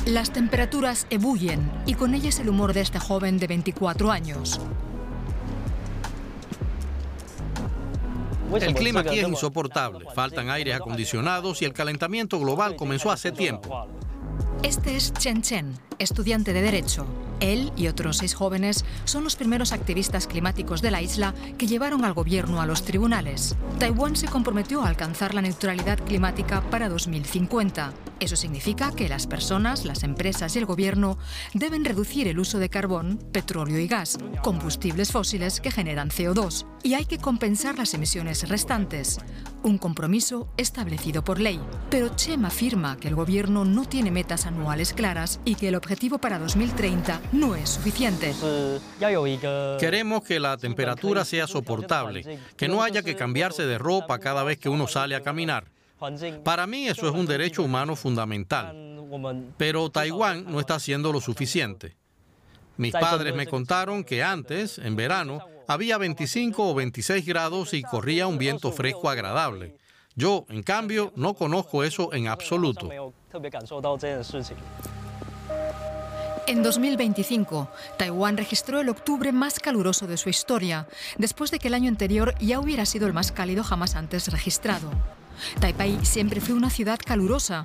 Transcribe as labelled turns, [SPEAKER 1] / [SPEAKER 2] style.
[SPEAKER 1] Las temperaturas ebullen y con ellas el humor de este joven de 24 años.
[SPEAKER 2] El clima aquí es insoportable, faltan aires acondicionados y el calentamiento global comenzó hace tiempo.
[SPEAKER 1] Este es Chen Chen, estudiante de Derecho. Él y otros 6 jóvenes son los primeros activistas climáticos de la isla que llevaron al gobierno a los tribunales. Taiwán se comprometió a alcanzar la neutralidad climática para 2050. Eso significa que las personas, las empresas y el gobierno deben reducir el uso de carbón, petróleo y gas, combustibles fósiles que generan CO2. Y hay que compensar las emisiones restantes. Un compromiso establecido por ley. Pero Chen afirma que el gobierno no tiene metas anuales claras y que el objetivo para 2030 no es suficiente.
[SPEAKER 2] Queremos que la temperatura sea soportable, que no haya que cambiarse de ropa cada vez que uno sale a caminar. Para mí eso es un derecho humano fundamental, pero Taiwán no está haciendo lo suficiente. Mis padres me contaron que antes, en verano, había 25 o 26 grados y corría un viento fresco agradable. Yo, en cambio, no conozco eso en absoluto.
[SPEAKER 1] En 2025, Taiwán registró el octubre más caluroso de su historia, después de que el año anterior ya hubiera sido el más cálido jamás antes registrado. Taipei siempre fue una ciudad calurosa,